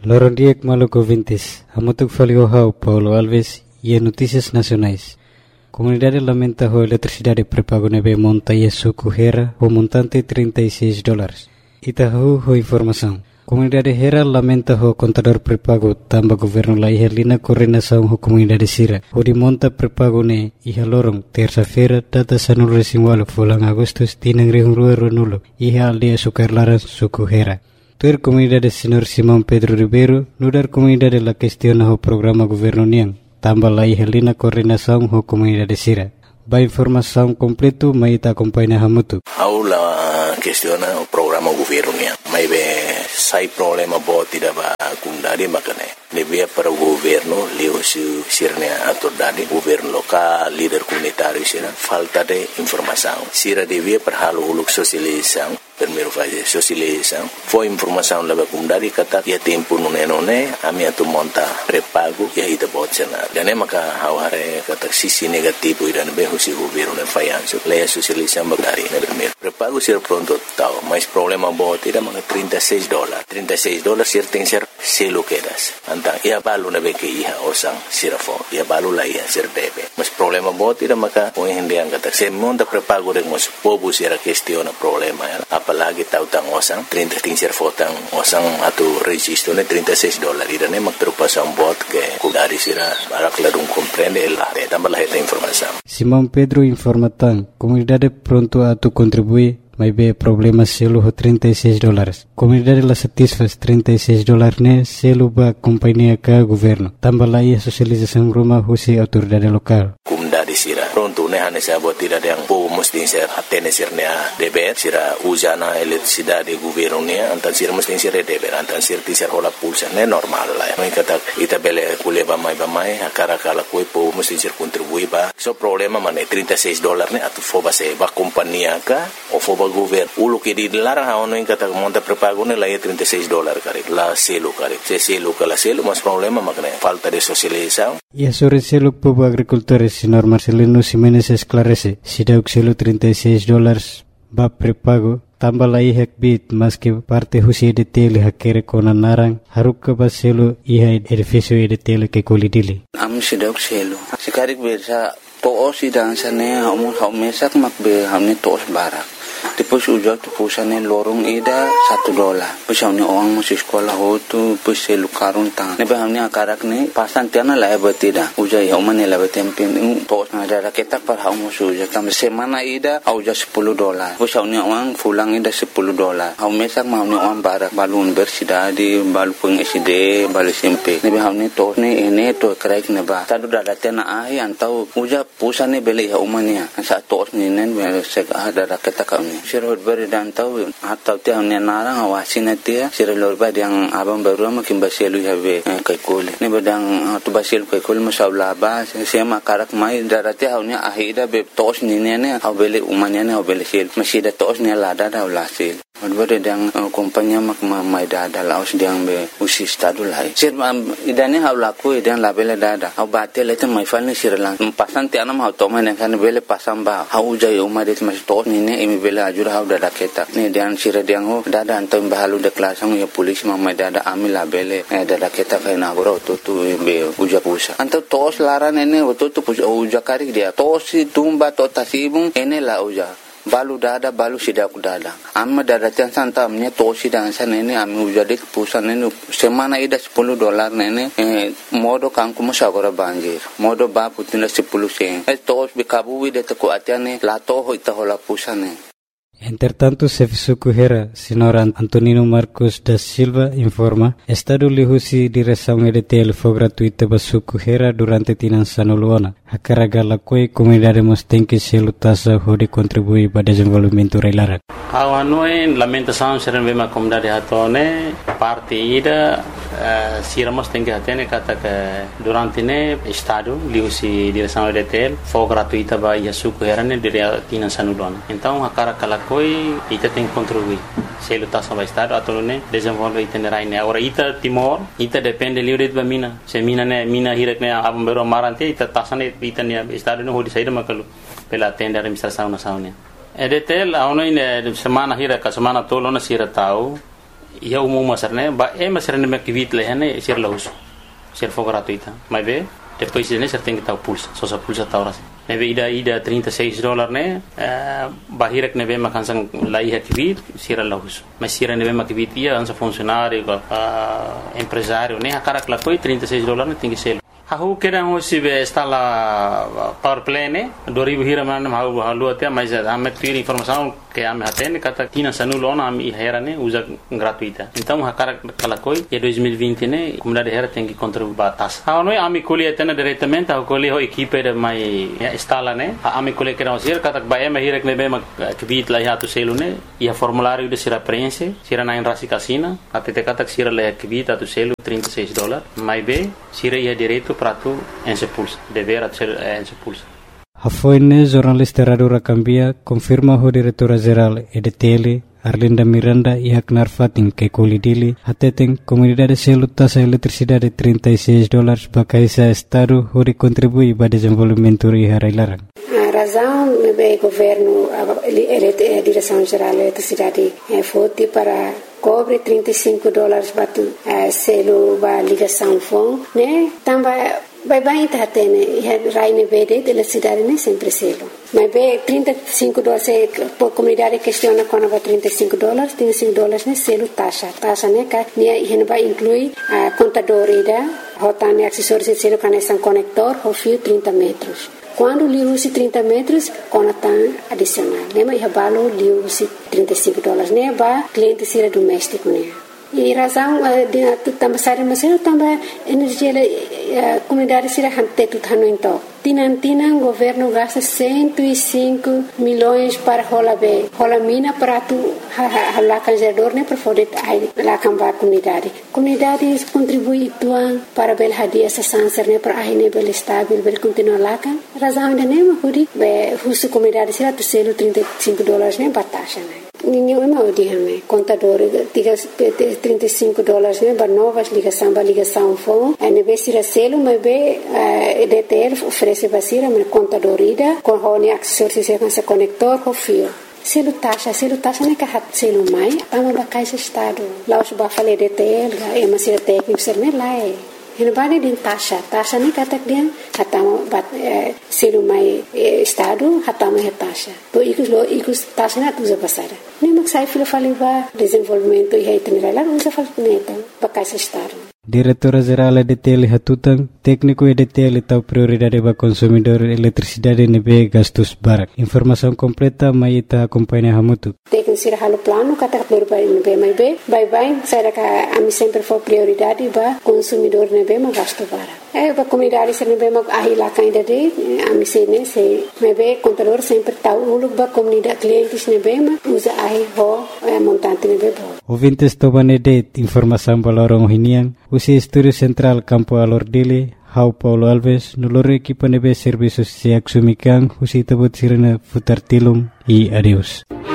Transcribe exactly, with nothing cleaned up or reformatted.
Loron Diek Maluco Vintes, Amutuk Faliohau, Paulo Alves e Notícias Nacionais. Comunidade lamenta a eletricidade prepago nebe monta e suco Hera, o montante trinta e seis dólares. Itahu ho informação. Comunidade Hera lamenta o contador prepago tamba governo la ihelina coordenação ho comunidade Sira. O de monta prepago ne iha lorong terça-feira data sanul resimwalo fulang Agustus tinang rihung rua runulo iha aldea sukarlaran suku Hera. Tuer comunidade Senhor Simão Pedro Ribeiro nudar comunidade la questiona ho programa governo niang tamba la ihelina coordenação ho comunidade Sira. Ba informação completo maita acompanha hamutu. Aula questiona o programa governo niang. Mai be sai problema bo tidak ba kundari makane. Lebih para o governo leu su sirnya autoridade governo lokal líder comunitário sira falta de informação. Sira devia perhalu uluk sosialização primeiro fazer sosialização. Foi informação leva kundari kata ya tempo nune nune ami atu monta prepago ya ita botsena. Dan maka haware kata sisi negativo idan be husi governo ne fayanso. Leia sosialização bagari ne primeiro. Prepago sira pronto tau, mas problema bo tidak maka trinta e seis dólares. trinta e seis dólares sir tem ser selo quedas. Antang ia balu na be ke iha osang sirafo. Ia balu la ia sir debe. Mas problema bo tidak maka o hindi ang kata se monta prepago de mos pobu sira questiona problema ya. Apalagi tahu tang osang trinta ting sir fotang osang atu registro ne trinta e seis dólares. Ida ne mak preocupação bot que kudari sira para clarung comprende el ate tambah esta informação. Simão Pedro informa tan comunidade pronto a tu contribuir. Mas be problema selo ho trinta e seis dólares. Comunidade la satisfaz trinta e seis dólares ne selo ba companhia ka governo. Tambah la ia sosialização rumah husi autoridade lokal. Comunidade sira pronto ne hane sa bot tidak yang po mesti ser atene sirnya deber sira usana eletricidade governo ne antan sira mesti ser deber antan sir ti ser hola pulsa ne normal la. Mai kata ita bele kuleba mai ba mai akara kala koi po mesti ser contribui ba. So problema mane trinta e seis dólares ne atu foba se ba companhia ka o foba governo ulo que di larang haono in kata monta prepago ne la e trinta e seis dólares kare la selo kare se selo kala selo mas problema makne falta de socialização. E sobre selo povo agricultores senhor Marcelino Ximenes esclarece si dauk selo trinta e seis dólares ba prepago tambah la ihek bit mas que parte husi de tele hakere kona narang haruk ba selo iha edificio de tele que kolidili am si dauk selo sikarik bersa to si dansane hamu haumesak makbe hamne tos barak. Depois ujak tu pusane lorong ida satu dolar. Depois hamne orang masih sekolah ho tu depois selu karun tang. Nebe hamne akarak ne pasan tiana la betida. Ujai hamane la betempin tos na ada ketak par hamu ujak tam semana ida auja sepuluh dolar. Depois hamne orang pulang ida sepuluh dolar. Haumesak hamne orang barak balun bersidadi balu peng S D balu S M P. Nebe hamne tos ne ene to kraik neba. Tadu dada tiana ai antau ujak pusane beli haumania. Sa tos ni nen sek ada ketak Sirhut beri dan tahu atau tiang ni narang awasin dia sirhut lorba yang abang baru makin baselu have kaikoli ni badang tu baselu kaikoli masablah ba sema karak mai darati hau ni ahida be tos ni ne au bele umanya ne au bele sil masih da tos ni lada da ulasil Berde yang kompanya mak mai dada laos diang be usi stadu lai sir idane hau laku idan labele dada au batel itu mai fal ni sir lang pasan ti anam hau to mai kan bele pasam ba hau jai umar dit mas tos ni ne imi bele ajur hau dada ketak ni dian sir diang ho dada antam bahalu de klasang ya polis mai dada amil labele dada ketak na goro to tu be uja pusa anto tos laran ene to tu uja karik dia tos tumba to tasibung ene la uja balu dada balu sidak dada amma dada tian santa amnya tosi dan sana ini ami ujadi pusan ini semana ida sepuluh dolar nene eh, modo kangku musagora banjir modo ba putina sepuluh sen eh tos bikabu wide te ko atiane la to ho ita hola pusane. Entretanto, Serviço Hera, senhor Antonino Marcos da Silva, informa, Estado lihusi direção E D T L foi gratuita para Suco Hera durante Tinançano Luana. A carga la coi comunidade mostém que se lutassa de contribuir para o desenvolvimento reilara. Ao noi lamentação serem bem a comunidade hatone parte ida sira mostém que hatene kata que durante ne Estado lihusi direção E D T L foi gratuita para Suco Hera ne dire Tinançano Luana. Então a carga la coi ita tem que contribuir. Se lutassa para o Estado atau ne desenvolver itinerário ne. Agora ita Timor ita depende livre de mina. Se mina ne mina hirak ne abang bero marante ita tasane ita ne Estado ne hodi saída makalu pela tenda administração nacional. E D T L ao noi ne semana hirak semana tolo na sira tau ia umum masarne ba e masarne me kivit lehane sir laus sir for gratuita mas be depois ne ser tem que estar pulsa só sa pulsa ta horas neve ida ida trinta e seis dólares ne bahirek neve makansan lai kivit sir laus mas sir neve makivit ia ansa funcionário empresário ne akara klakoi trinta e seis dólares tem que ser Aku kira hosi be instala power plane dua ribu hira mana mau halu até mas ame ter informação que ame hatene kata tina sanulo ona ame hera ne usa gratuita então hakara kala koi e dois mil e vinte ne comunidade hera tem que contribuir batas ah noi ame colhe atene diretamente ao colhe ho equipe de mai instala ne ame colhe kira hosi kata ba ame hira ne be ma kvit la ya tu selu ne ia formulário de sira prense sira na rasi casina até te kata sira le kvit tu selu trinta e seis dólares mai be sira ia direito prato en se pulsa dever ser en se pulsa Hafoine jornalista Radura Cambia confirma o diretora geral E D T L Arlinda Miranda e Haknar Fatin que colidili ateten comunidade selo taxa eletricidade trinta e seis dólares para caisa estado hori contribui para desenvolvimento e harailarang. A razão do governo a direção geral da eletricidade é forte para cobre trinta e cinco dólares para selo para ligação fone, né? Também vai bem tá tendo e raine verde da cidade nem sempre selo mas bem trinta e cinco dólares por comunidade questiona quando vai trinta e cinco dólares trinta e cinco dólares né selo taxa taxa né que ne vai incluir a contador ida rotane acessórios de selo conexão conector ou fio trinta metros quando lhe usa trinta metros conectam adicional né mas balo lhe usa trinta e cinco dólares né ba cliente sira doméstico né e razão de também sair mas eu também energia a comunidade será hante tudo hano então tinan tinan governo gasta cento e cinco milhões para rola be rola mina para tu hala canjador né para poder aí lá cambar comunidade comunidade contribui tuan para bel hadia essa sanser né para aí né bel estável bel continuar lá kan razão de né mas be husu comunidade será tu selo trinta e cinco dólares né batasha né ninguém mau dihame contador trinta e cinco dólares né para novas ligação para ligação fone é be sira selo mas be E D T L oferece basira mas contador ida com hone acessórios se com conector com fio selo taxa selo taxa né que hat selo mai tama ba caixa estado lá os ba fale E D T L é mas sira técnico ser né lá é Ele bade din taxa, taxa ni katak dia hatama bat selu mai estado hatama he taxa. To ikus lo ikus taxa na tuza pasara. Ni maksai filo faliba desenvolvimento e itinerário usa falneta pakai estado. Diretora Geral E D T L Hatutang, técnico E D T L tau prioridade para consumidor eletricidade nebe gastos barak. Informação completa mai ita acompanha hamutu. Técnico sira halo plano kata prioridade nebe mai be, bye bye, saya ka ami sempre for prioridade ba consumidor nebe ma gasto barak. Eh ba comunidade sira nebe ma ahila kainda de ami se ne se nebe contador sempre tau uluk ba comunidade clientes nebe ma usa ahi ho montante nebe bo. Ouvintes tobane de informação balorong hiniang usi Estúdio Central Campo Alordile, Hau Paulo Alves, nolore equipa nebe serviços se axumikan, usi tabut sirena futar tilum e adeus.